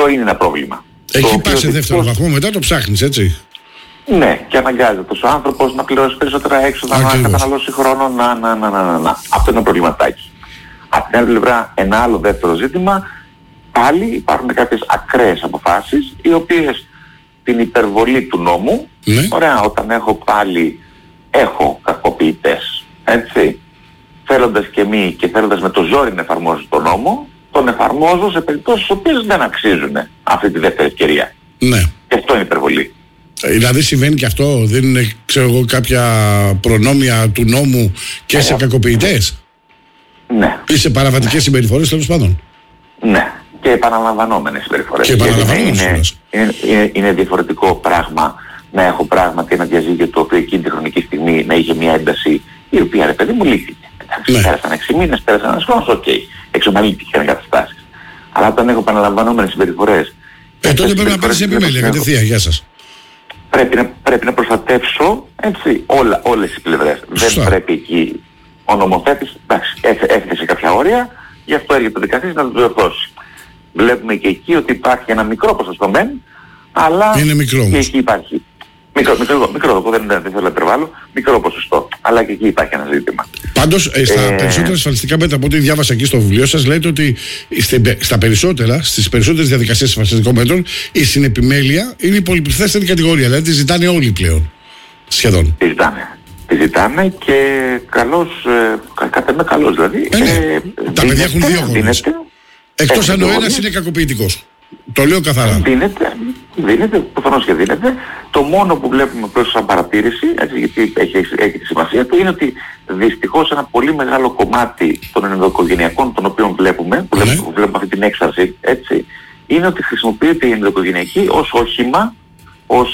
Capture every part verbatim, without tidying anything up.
είναι ένα πρόβλημα. Εκεί πας σε δεύτερο βαθμό, μετά το ψάχνεις, έτσι. Ναι, και αναγκάζεται ο άνθρωπος να πληρώσει περισσότερα έξοδα, να καταναλώσει χρόνο, να, να, να, να, να, να. Αυτό είναι ένα προβληματάκι. Από την άλλη πλευρά, ένα άλλο δεύτερο ζήτημα, πάλι υπάρχουν κάποιες ακραίες αποφάσεις, οι οποίες την υπερβολή του νόμου, ναι. ωραία, όταν έχω πάλι, έχω κακοποιητές, έτσι, θέλοντας και μη και θέλοντας με το ζόρι να εφαρμόζω τον νόμο, τον εφαρμόζω σε περιπτώσεις στις οποίες δεν αξίζουν αυτή τη δεύτερη ευκαιρία. Ναι. Και αυτό είναι υπερβολή. Δηλαδή συμβαίνει και αυτό, δεν είναι, ξέρω εγώ, κάποια προνόμια του νόμου και ε, σε κακοποιητές. Ναι. Ή σε παραβατικές συμπεριφορές, τέλος πάντων. Ναι. Και επαναλαμβανόμενες συμπεριφορές. Και επαναλαμβανόμενες είναι, είναι, είναι, είναι διαφορετικό πράγμα να έχω πράγματι ένα διαζύγιο το οποίο εκείνη τη χρονική στιγμή να είχε μια ένταση η οποία, ρε παιδί μου, λύθηκε. Ναι. Πέρασαν έξι μήνες, πέρασαν ένας χρόνος, οκ. Okay. Εξομαλύτηκαν οι καταστάσεις. Αλλά όταν έχω επαναλαμβανόμενες συμπεριφορές... Ε, τότε πρέπει να πάρεις επιμέλεια κατευθείαν, γεια σας. Πρέπει να, πρέπει να προστατεύσω, έτσι, όλα, όλες τις πλευρές. Δεν πρέπει εκεί ο νομοθέτης, εντάξει, έθεσε κάποια όρια, γι' αυτό έρχεται το δικαστής να το διορθώσει. Βλέπουμε και εκεί ότι υπάρχει ένα μικρό ποσοστό μεν, αλλά είναι μικρό και εκεί υπάρχει. Μικρό, μικρό, μικρό, δεν, δεν θέλω να υπερβάλλω, μικρό ποσοστό, αλλά και εκεί υπάρχει ένα ζήτημα. Πάντως, ε, στα ε... περισσότερα ασφαλιστικά μέτρα από ό,τι διάβασα εκεί στο βιβλίο σας, λέτε ότι στα περισσότερα, στις περισσότερες διαδικασίες ασφαλιστικών μέτρων, η συνεπιμέλεια είναι η πολυπληθέστερη κατηγορία, δηλαδή τη ζητάνε όλοι πλέον, σχεδόν. Τη ζητάνε. Τη ζητάνε και καλώς, ε, κατά με καλώς δηλαδή. Ε, ναι. ε, Τα παιδιά έχουν δύο γονείς. Εκτός αν ο ένας είναι κακοποιητικός. Το λέω καθαρά. Δίνεται, δίνεται, προφανώς και δίνεται. Το μόνο που βλέπουμε προς σαν παρατήρηση, έτσι, γιατί έχει, έχει τη σημασία του, είναι ότι δυστυχώς ένα πολύ μεγάλο κομμάτι των ενδοοικογενειακών των οποίων βλέπουμε, που, ναι. βλέπουμε, που βλέπουμε αυτή την έξαρση, έτσι, είναι ότι χρησιμοποιείται η ενδοοικογενειακή ως όχημα, ως,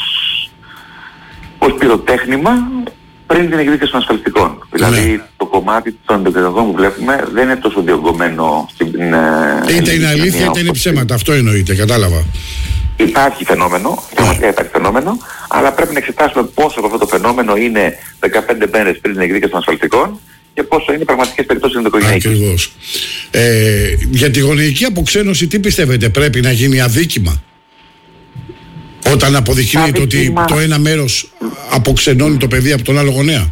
ως πυροτέχνημα, πριν την εκδίκαση των ασφαλιστικών. Ναι. Δηλαδή το κομμάτι των ενδοοικογενειακών που βλέπουμε δεν είναι τόσο διωγγωμένο στην... Είτε είναι αλήθεια είτε είναι ψέματα, αυτό εννοείται, κατάλαβα. Υπάρχει φαινόμενο, πραγματικά υπάρχει φαινόμενο, αλλά πρέπει να εξετάσουμε πόσο από αυτό το φαινόμενο είναι δεκαπέντε μέρες πριν την εκδίκαση των ασφαλιστικών και πόσο είναι πραγματικές περιπτώσεις ενδοοικογενειακής. Ακριβώς. Ε, για τη γονεϊκή αποξένωση τι πιστεύετε, πρέπει να γίνει αδίκημα? Όταν αποδεικνύεται ότι το ένα μέρος αποξενώνει το παιδί από τον άλλο γονέα.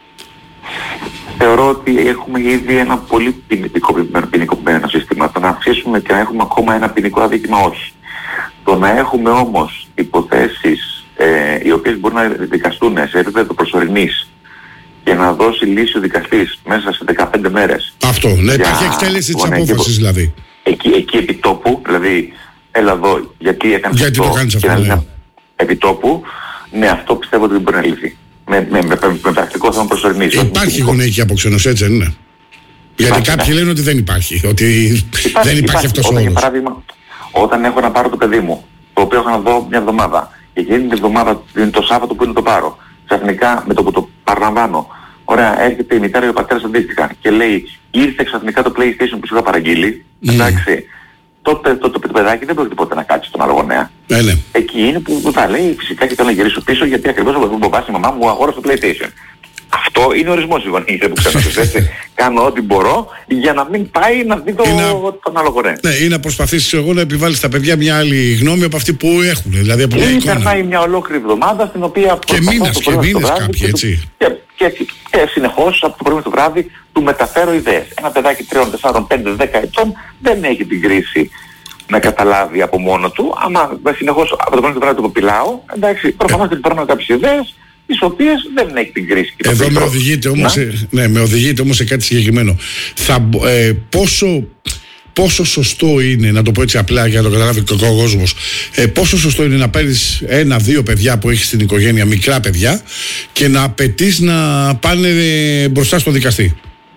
Θεωρώ ότι έχουμε ήδη ένα πολύ ποινικοποιημένο σύστημα. Το να αφήσουμε και να έχουμε ακόμα ένα ποινικό αδίκημα, όχι. Το να έχουμε όμως υποθέσεις ε, οι οποίες μπορούν να δικαστούν σε επίπεδο προσωρινής και να δώσει λύση ο δικαστής μέσα σε δεκαπέντε μέρες. Αυτό, να υπάρχει εκτέλεση της απόφασης δηλαδή. Εκεί, εκεί επί τόπου, δηλαδή έλα εδώ γιατί έκανες γιατί αυτό, το κάνεις αυτό, ναι. Επί τόπου, ναι, αυτό πιστεύω ότι δεν μπορεί να λυθεί. Με, με, με, με, με πρακτικό θέμα προσωρινής. Υπάρχει γονεϊκή αποξένωση, έτσι δεν είναι? Γιατί υπάρχει, κάποιοι ναι. λένε ότι δεν υπάρχει, ότι υπάρχει, δεν υπάρχει, υπάρχει αυτός ο όρος. Για παράδειγμα, όταν έχω να πάρω το παιδί μου, το οποίο έχω να δω μια εβδομάδα, και εκείνη την εβδομάδα, το Σάββατο που είναι το πάρω, ξαφνικά με το που το παραλαμβάνω, ωραία, έρχεται η μητέρα και ο πατέρας αντίστοιχα και λέει ήρθε ξαφνικά το PlayStation που σου είχα παραγγείλει, mm. εντάξει, τότε το, το, το παιδάκι δεν πρόκειται ποτέ να κάτσει στον άλλο γονέα. Ε, ναι. Εκεί είναι που, που θα λέει φυσικά και θέλω να γυρίσω πίσω γιατί ακριβώς από τον μπαμπά η μαμά μου αγόρασε το PlayStation. Αυτό είναι ο ορισμός η γονείς που ξέρεις, έτσι. Κάνω ό,τι μπορώ για να μην πάει να δει το, να... τον άλλο γονέα. Ναι, ή να προσπαθήσεις εγώ να επιβάλλεις στα παιδιά μια άλλη γνώμη από αυτή που έχουν. Δηλαδή από μια εικόνα. Περνάει μια ολόκληρη εβδομάδα στην οποία... Και μήνες και μήνες κάποιοι, έτσι. Και, και, και, και συνεχώς από το πρωί το βράδυ του μεταφέρω ιδέες. Ένα παιδάκι τριών, τεσσάρων, πέντε, δέκα ετών δεν έχει την κρίση να καταλάβει από μόνο του. Άμα συνεχώς από το πρωί το βράδυ του ποπιλάω, εντάξει, προφανώς και παίρνω κάποιες ιδέες τις οποίες δεν έχει την κρίση. Εδώ με οδηγείτε, όμως σε, ναι, με οδηγείτε όμως σε κάτι συγκεκριμένο. Θα, ε, πόσο, πόσο σωστό είναι, να το πω έτσι απλά για να το καταλάβει ο κόσμος, ε, πόσο σωστό είναι να παίρνεις ένα-δύο παιδιά που έχεις στην οικογένεια, μικρά παιδιά, και να απαιτείς να πάνε ε, μπροστά στο δικαστή?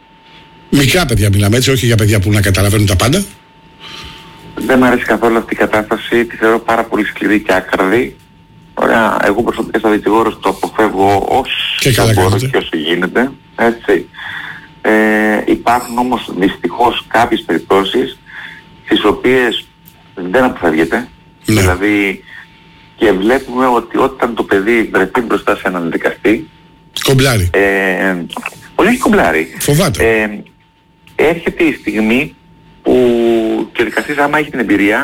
Μικρά παιδιά μιλάμε, έτσι, όχι για παιδιά που να καταλαβαίνουν τα πάντα. Δεν μου αρέσει καθόλου αυτή η κατάσταση, τη θεωρώ πάρα πολύ σκληρή και άκραδη. Ωραία, εγώ προσωπικά σαν δικηγόρος το αποφεύγω όσο μπορώ και όσο γίνεται, έτσι. Ε, υπάρχουν όμως δυστυχώς κάποιες περιπτώσεις τις οποίες δεν αποφεύγεται, ναι. Δηλαδή, και βλέπουμε ότι όταν το παιδί βρεθεί μπροστά σε έναν δικαστή, κομπλάρει. Ε, πολύ κομπλάρει. Φοβάται. Ε, έρχεται η στιγμή που και ο δικαστής άμα έχει την εμπειρία